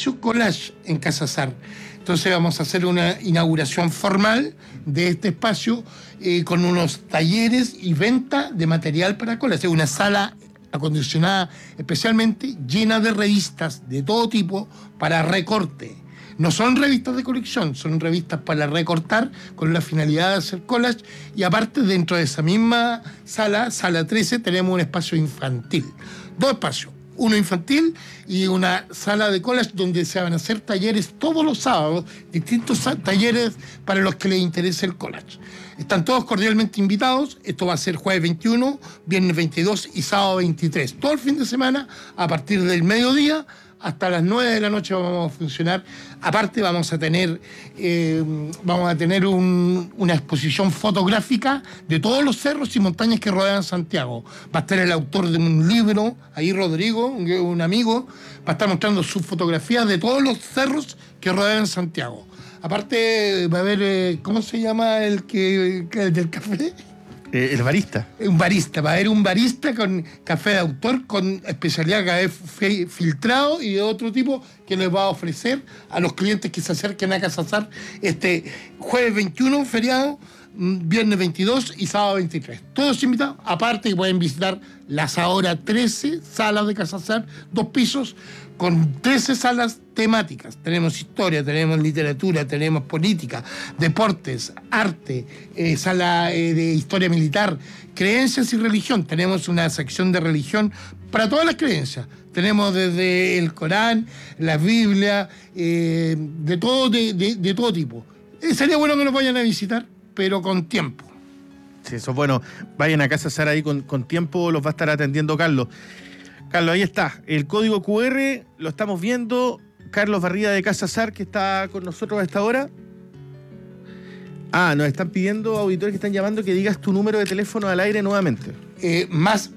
espacio collage en Casa Sar. Entonces vamos a hacer una inauguración formal de este espacio con unos talleres y venta de material para collage. Es una sala acondicionada especialmente, llena de revistas de todo tipo para recorte. No son revistas de colección, son revistas para recortar con la finalidad de hacer collage. Y aparte, dentro de esa misma sala 13, tenemos un espacio infantil. 2 espacios, uno infantil y una sala de collage donde se van a hacer talleres todos los sábados, distintos talleres para los que les interese el collage. Están todos cordialmente invitados. Esto va a ser jueves 21, viernes 22 y sábado 23. Todo el fin de semana, a partir del mediodía hasta las 9 de la noche vamos a funcionar. Aparte vamos a tener una exposición fotográfica de todos los cerros y montañas que rodean Santiago. Va a estar el autor de un libro, ahí Rodrigo, un amigo, va a estar mostrando sus fotografías de todos los cerros que rodean Santiago. Aparte va a haber, ¿cómo se llama el del café? El barista. Un barista. Va a haber un barista con café de autor, con especialidad de café filtrado y de otro tipo que les va a ofrecer a los clientes que se acerquen a Casa Sar este jueves 21, feriado, viernes 22 y sábado 23. Todos invitados. Aparte que pueden visitar las ahora 13 salas de Casa Sar, 2 pisos, con 13 salas temáticas. Tenemos historia, tenemos literatura, tenemos política, deportes, arte, sala de historia militar, creencias y religión. Tenemos una sección de religión para todas las creencias. Tenemos desde el Corán, la Biblia, de todo tipo. Sería bueno que nos vayan a visitar, pero con tiempo. Sí, eso es bueno. Vayan a Casa Sar ahí con tiempo, los va a estar atendiendo Carlos. Carlos, ahí está. El código QR lo estamos viendo. Carlos Barría de Casa Sar, que está con nosotros a esta hora. Nos están pidiendo, auditores que están llamando, que digas tu número de teléfono al aire nuevamente. Más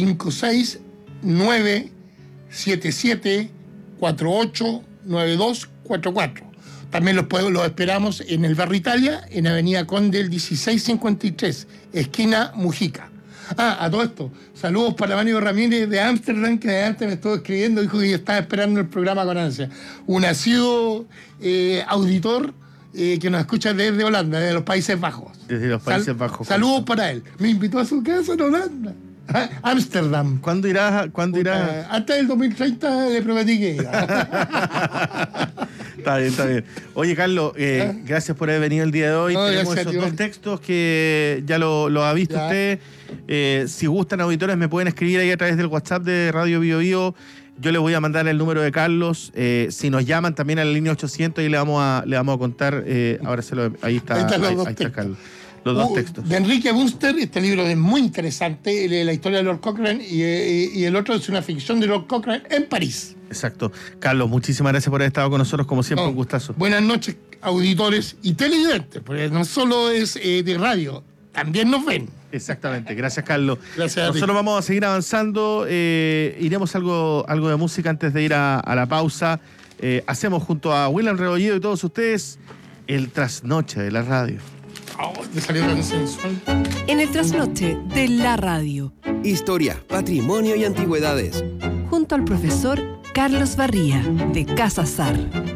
56977489244. También los esperamos en el Barrio Italia, en Avenida Conde, el 1653, esquina Mujica. A todo esto, saludos para Mario Ramírez de Ámsterdam, que de antes me estuvo escribiendo, dijo que yo estaba esperando el programa con ansia. Un asiduo auditor que nos escucha desde Holanda, desde los Países Bajos. Desde los Países Bajos. Saludos para él. Me invitó a su casa en Holanda. Ámsterdam. ¿Cuándo irás? Hasta el 2030 le prometí que iba. Está bien. Oye, Carlos, gracias por haber venido el día de hoy. Tenemos esos 2 textos que ya lo ha visto usted. Si gustan, auditores, me pueden escribir ahí a través del WhatsApp de Radio Bio Bio. Yo les voy a mandar el número de Carlos. Si nos llaman también a la línea 800 y le vamos a contar. Ahora ahí está Carlos. Los 2 textos. De Enrique Bunster, este libro es muy interesante, la historia de Lord Cochrane, y el otro es una ficción de Lord Cochrane en París. Exacto. Carlos, muchísimas gracias por haber estado con nosotros, como siempre, un gustazo. Buenas noches, auditores y televidentes, porque no solo es de radio, también nos ven. Exactamente, gracias, Carlos. Gracias a ti. Nosotros vamos a seguir avanzando, iremos algo de música antes de ir a la pausa. Hacemos junto a William Rebolledo y todos ustedes el trasnoche de la radio. Me salió tan sensual. En el trasnoche de la radio. Historia, patrimonio y antigüedades. Junto al profesor Carlos Barría de Casa Sar.